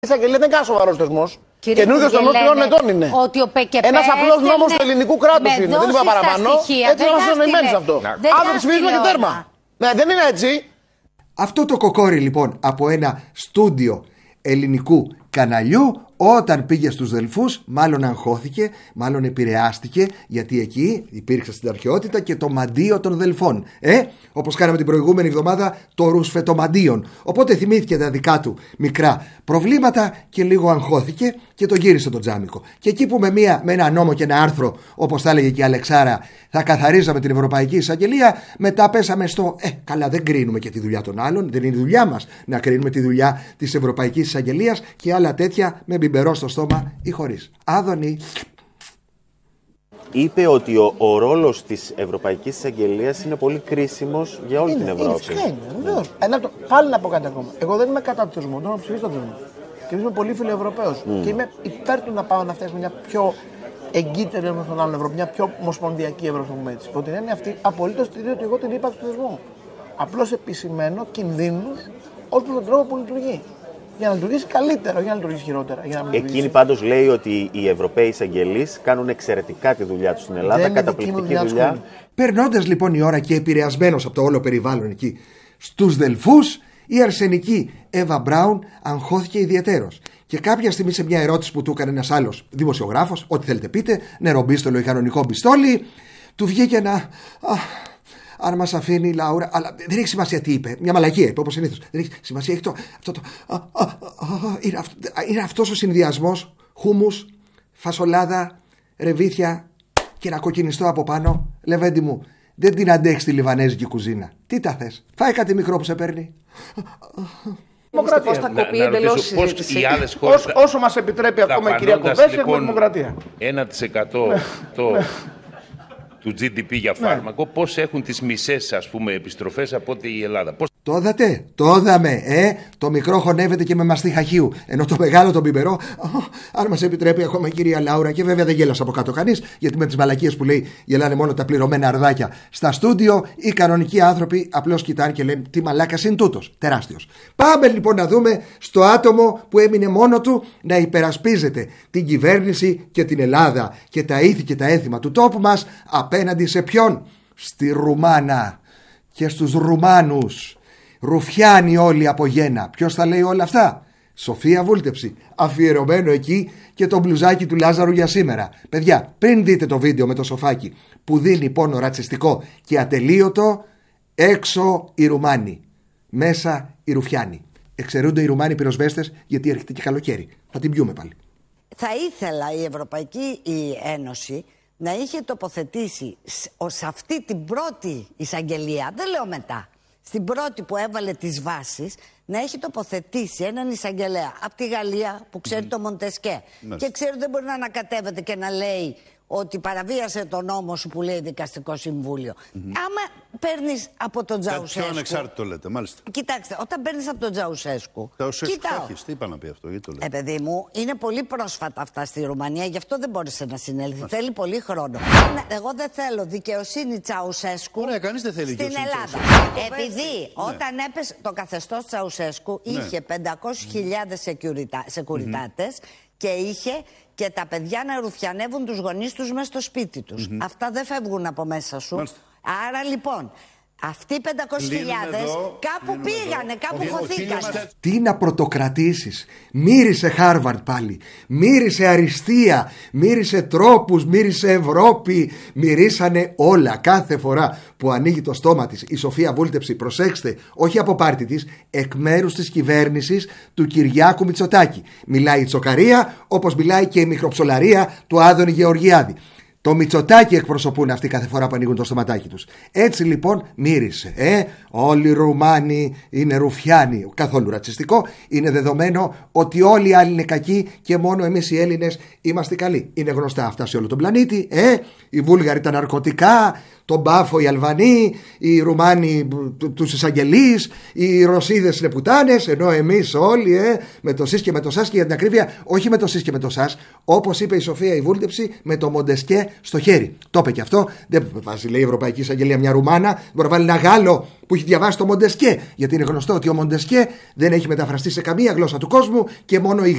Εισαγγελία δεν είναι κανένα σοβαρό θεσμό. Καινούριο των 3 ετών είναι. Ένα απλό νόμο του ελληνικού κράτου είναι. Δεν είπα παραπάνω. Έτσι είμαστε εννοημένοι σε αυτό. Αύριο ψηφίζουμε και τέρμα. Ναι, δεν είναι έτσι. Αυτό το κοκόρι λοιπόν από ένα στούντιο ελληνικού καναλιού, όταν πήγε στους Δελφούς, μάλλον αγχώθηκε, μάλλον επηρεάστηκε, γιατί εκεί υπήρξε στην αρχαιότητα και το μαντίο των Δελφών. Όπως κάναμε την προηγούμενη εβδομάδα το ρουσφετομαντίον. Οπότε θυμήθηκε τα δικά του μικρά προβλήματα και λίγο αγχώθηκε και το γύρισε το τζάμικο. Και εκεί που με ένα νόμο και ένα άρθρο, όπως θα έλεγε και η Αλεξάρα, θα καθαρίζαμε την Ευρωπαϊκή Εισαγγελία, μετά πέσαμε στο καλά, δεν κρίνουμε και τη δουλειά των άλλων, δεν είναι η δουλειά μας να κρίνουμε τη δουλειά της Ευρωπαϊκής Εισαγγελίας και άλλα τέτοια με μπιμπερό στο στόμα ή χωρίς. Άδωνη. Είπε ότι ο ρόλος της Ευρωπαϊκής Εισαγγελίας είναι πολύ κρίσιμος για όλη την Ευρώπη. Βεβαίως. Πάλι να πω κάτι ακόμα. Εγώ δεν είμαι κατά του θεσμού, θέλω να ψηφίσω τον θεσμό. Και είμαι πολύ φιλοευρωπαίος. Και είμαι υπέρ του να πάμε να φτιάξουμε μια πιο εγκύτερη με τον άλλον Ευρώπη, μια πιο ομοσπονδιακή Ευρώπη, το πούμε έτσι. Ότι είναι αυτή απολύτως τη ότι εγώ την ύπαρξη του θεσμού. Απλώς επισημαίνω κινδύνους ως προς τον τρόπο που λειτουργεί. Για να λειτουργήσει καλύτερα, για να λειτουργήσει χειρότερα. Εκείνη πάντως λέει ότι οι Ευρωπαίοι εισαγγελείς κάνουν εξαιρετικά τη δουλειά τους στην Ελλάδα, καταπληκτική δουλειά. Περνώντας λοιπόν η ώρα και επηρεασμένος από το όλο περιβάλλον εκεί στους Δελφούς, η αρσενική Εύα Μπράουν αγχώθηκε ιδιαιτέρως. Και κάποια στιγμή σε μια ερώτηση που του έκανε ένας άλλος δημοσιογράφος, ό,τι θέλετε πείτε, νερομπίστολο ή κανονικό μπιστόλι, του βγήκε ένα. Αν μας αφήνει η Λάουρα, αλλά δεν έχει σημασία τι είπε. Μια μαλακία είπε, όπως συνήθως. Δεν έχει σημασία, έχει αυτό το. Είναι αυτός ο συνδυασμός χούμους, φασολάδα, ρεβίθια και ένα κοκκινιστό από πάνω. Λεβέντη μου, δεν την αντέχεις τη λιβανέζικη κουζίνα. Τι τα θες, φάει κάτι μικρό που σε παίρνει. Δημοκρατία. Θα κοπεί εντελώς η συζήτηση. Όσο μας επιτρέπει ακόμα η κυρία Κοπέση, έχουμε δημοκρατία. 1% του GDP για φάρμακο, πώς έχουν τις μισές επιστροφές από ό,τι η Ελλάδα. Το είδατε, το είδαμε, το μικρό χωνεύεται και με μαστί χαχείου, ενώ το μεγάλο τον πιπερό, αν μας επιτρέπει ακόμα η κυρία Λάουρα, και βέβαια δεν γέλασε από κάτω κανείς, γιατί με τις μαλακίες που λέει γελάνε μόνο τα πληρωμένα αρδάκια στα στούντιο, οι κανονικοί άνθρωποι απλώς κοιτάνε και λένε τι μαλάκας είναι τούτος, τεράστιος. Πάμε λοιπόν να δούμε στο άτομο που έμεινε μόνο του να υπερασπίζεται την κυβέρνηση και την Ελλάδα και τα ήθη και τα έθιμα του τόπου μας απέναντι σε ποιον? Στη Ρουμάνα και στους Ρουμάνους. Ρουφιάνοι όλοι από γένα. Ποιος θα λέει όλα αυτά? Σοφία Βούλτεψη. Αφιερωμένο εκεί και το μπλουζάκι του Λάζαρου για σήμερα. Παιδιά, πριν δείτε το βίντεο με το σοφάκι που δίνει πόνο ρατσιστικό και ατελείωτο, έξω οι Ρουμάνοι, μέσα οι Ρουφιάνοι. Εξαιρούνται οι Ρουμάνοι πυροσβέστες γιατί έρχεται και καλοκαίρι. Θα την πιούμε πάλι. Θα ήθελα η Ευρωπαϊκή Ένωση να είχε τοποθετήσει ως αυτή την πρώτη εισαγγελία, δεν λέω μετά, στην πρώτη που έβαλε τις βάσεις, να έχει τοποθετήσει έναν εισαγγελέα από τη Γαλλία που ξέρει το Μοντεσκέ και ξέρει ότι δεν μπορεί να ανακατεύεται και να λέει ότι παραβίασε τον νόμο σου που λέει Δικαστικό Συμβούλιο. Άμα παίρνεις από τον Τζαουσέσκου. Πιο ανεξάρτητο λέτε, μάλιστα. Κοιτάξτε, όταν παίρνεις από τον Τζαουσέσκου. Τι είπα να πει αυτό, γιατί το λέτε. Παιδί μου, είναι πολύ πρόσφατα αυτά στη Ρουμανία, γι' αυτό δεν μπόρεσε να συνέλθει. Θέλει πολύ χρόνο. Εγώ δεν θέλω δικαιοσύνη Τσαουσέσκου στην Ελλάδα. Επειδή όταν έπεσε το καθεστώς Τσαουσέσκου είχε 500.000 σεκουριτάτες και είχε και τα παιδιά να ρουφιανεύουν τους γονείς τους μέσα στο σπίτι τους. Αυτά δεν φεύγουν από μέσα σου. Άρα λοιπόν, αυτοί οι 500.000 κάπου πήγανε, κάπου χωθήκανε. Τι να πρωτοκρατήσεις. Μύρισε Χάρβαρντ πάλι. Μύρισε αριστεία. Μύρισε τρόπους. Μύρισε Ευρώπη. Μυρίσανε όλα. Κάθε φορά που ανοίγει το στόμα της η Σοφία Βούλτεψη, προσέξτε, όχι από πάρτι της, εκ μέρους της κυβέρνησης του Κυριάκου Μητσοτάκη. Μιλάει η τσοκαρία όπως μιλάει και η μικροψολαρία του Άδωνη Γεωργιάδη. Το Μητσοτάκι εκπροσωπούν αυτοί κάθε φορά που ανοίγουν το στοματάκι τους. Έτσι λοιπόν μύρισε. Όλοι οι Ρουμάνοι είναι Ρουφιάνοι. Καθόλου ρατσιστικό. Είναι δεδομένο ότι όλοι οι άλλοι είναι κακοί και μόνο εμείς οι Έλληνες είμαστε καλοί. Είναι γνωστά αυτά σε όλο τον πλανήτη. Οι Βούλγαροι τα ναρκωτικά, τον Μπάφο οι Αλβανοί, οι Ρουμάνοι τους εισαγγελείς, οι Ρωσίδες είναι πουτάνες, ενώ εμείς όλοι με το σεις και με το σας, και για την ακρίβεια όχι με το σεις και με το σας, όπως είπε η Σοφία η Βούλτεψη, με το Μοντεσκέ στο χέρι. Το είπε και αυτό. Δεν βάζει, λέει, η Ευρωπαϊκή Εισαγγελία μια Ρουμάνα, μπορεί να βάλει ένα Γάλλο που έχει διαβάσει το Μοντεσκέ, γιατί είναι γνωστό ότι ο Μοντεσκέ δεν έχει μεταφραστεί σε καμία γλώσσα του κόσμου και μόνο η